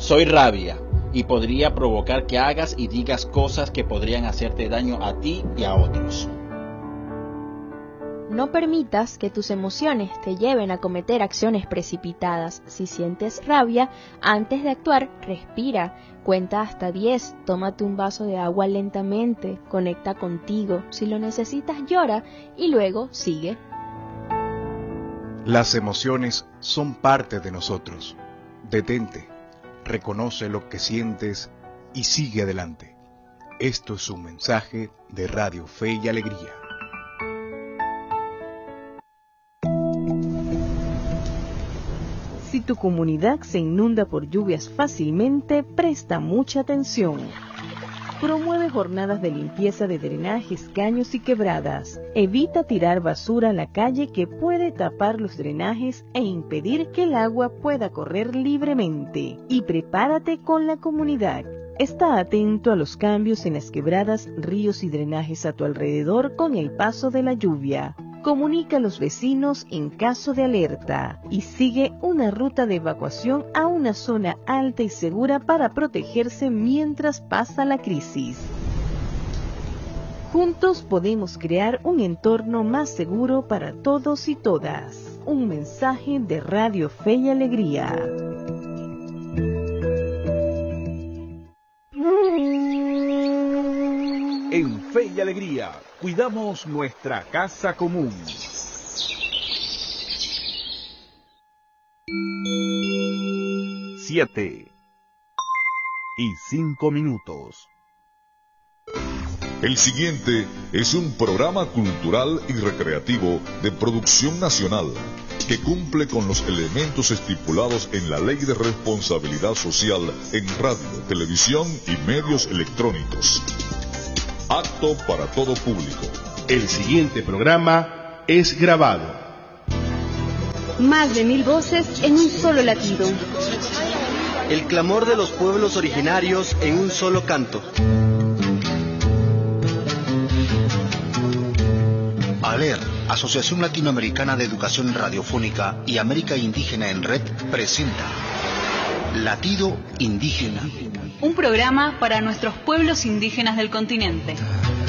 Soy rabia y podría provocar que hagas y digas cosas que podrían hacerte daño a ti y a otros. No permitas que tus emociones te lleven a cometer acciones precipitadas. Si sientes rabia, antes de actuar, respira, cuenta hasta 10, tómate un vaso de agua lentamente, conecta contigo, si lo necesitas llora y luego sigue. Las emociones son parte de nosotros. Detente, reconoce lo que sientes y sigue adelante. Esto es un mensaje de Radio Fe y Alegría. Si tu comunidad se inunda por lluvias fácilmente, presta mucha atención. Promueve jornadas de limpieza de drenajes, caños y quebradas. Evita tirar basura a la calle que puede tapar los drenajes e impedir que el agua pueda correr libremente. Y prepárate con la comunidad. Está atento a los cambios en las quebradas, ríos y drenajes a tu alrededor con el paso de la lluvia. Comunica a los vecinos en caso de alerta y sigue una ruta de evacuación a una zona alta y segura para protegerse mientras pasa la crisis. Juntos podemos crear un entorno más seguro para todos y todas. Un mensaje de Radio Fe y Alegría. En Fe y Alegría, cuidamos nuestra casa común. 7:05. El siguiente es un programa cultural y recreativo de producción nacional que cumple con los elementos estipulados en la Ley de Responsabilidad Social en radio, televisión y medios electrónicos. Apto para todo público. El siguiente programa es grabado. Más de 1000 voces en un solo latido. El clamor de los pueblos originarios en un solo canto. ALER, Asociación Latinoamericana de Educación Radiofónica y América Indígena en Red, presenta Latido Indígena. Un programa para nuestros pueblos indígenas del continente.